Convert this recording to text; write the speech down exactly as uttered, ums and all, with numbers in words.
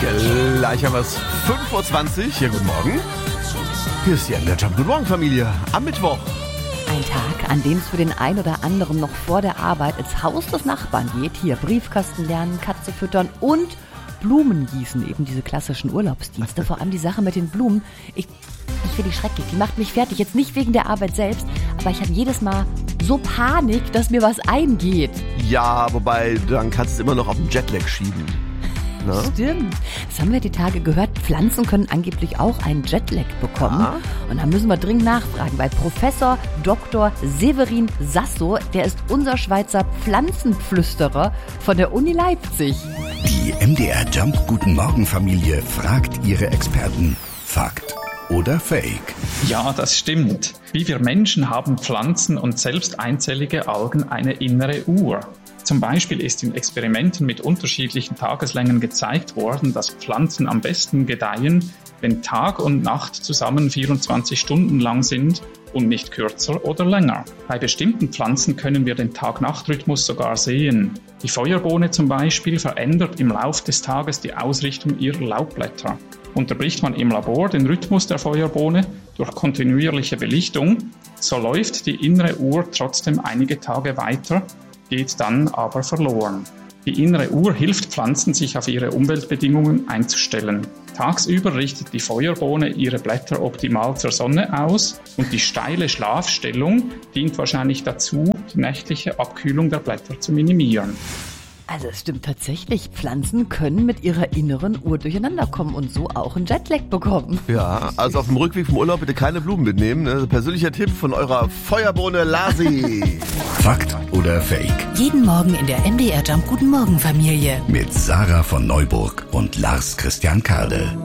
Gleich haben wir es fünf Uhr zwanzig. Ja, guten Morgen. Hier ist die M D R Jump. Guten Morgen, Familie. Am Mittwoch. Ein Tag, an dem es für den einen oder anderen noch vor der Arbeit ins Haus des Nachbarn geht. Hier Briefkasten lernen, Katze füttern und Blumen gießen. Eben diese klassischen Urlaubsdienste. Vor allem die Sache mit den Blumen. Ich, ich finde die schrecklich. Die macht mich fertig. Jetzt nicht wegen der Arbeit selbst, aber ich habe jedes Mal so Panik, dass mir was eingeht. Ja, wobei, dann kannst du es immer noch auf den Jetlag schieben. Ne? Stimmt. Das haben wir die Tage gehört. Pflanzen können angeblich auch einen Jetlag bekommen. Ja. Und da müssen wir dringend nachfragen, weil Professor Doktor Severin Sasso, der ist unser Schweizer Pflanzenflüsterer von der Uni Leipzig. Die M D R Jump Guten Morgen Familie fragt ihre Experten. Fakt oder Fake? Ja, das stimmt. Wie wir Menschen haben Pflanzen und selbst einzellige Algen eine innere Uhr. Zum Beispiel ist in Experimenten mit unterschiedlichen Tageslängen gezeigt worden, dass Pflanzen am besten gedeihen, wenn Tag und Nacht zusammen vierundzwanzig Stunden lang sind und nicht kürzer oder länger. Bei bestimmten Pflanzen können wir den Tag-Nacht-Rhythmus sogar sehen. Die Feuerbohne zum Beispiel verändert im Lauf des Tages die Ausrichtung ihrer Laubblätter. Unterbricht man im Labor den Rhythmus der Feuerbohne durch kontinuierliche Belichtung, so läuft die innere Uhr trotzdem einige Tage weiter, geht dann aber verloren. Die innere Uhr hilft Pflanzen, sich auf ihre Umweltbedingungen einzustellen. Tagsüber richtet die Feuerbohne ihre Blätter optimal zur Sonne aus und die steile Schlafstellung dient wahrscheinlich dazu, die nächtliche Abkühlung der Blätter zu minimieren. Also es stimmt tatsächlich, Pflanzen können mit ihrer inneren Uhr durcheinander kommen und so auch einen Jetlag bekommen. Ja, also auf dem Rückweg vom Urlaub bitte keine Blumen mitnehmen. Ne? Persönlicher Tipp von eurer Feuerbohne Lasi. Fakt oder Fake? Jeden Morgen in der M D R Jump Guten Morgen Familie. Mit Sarah von Neuburg und Lars Christian Kade.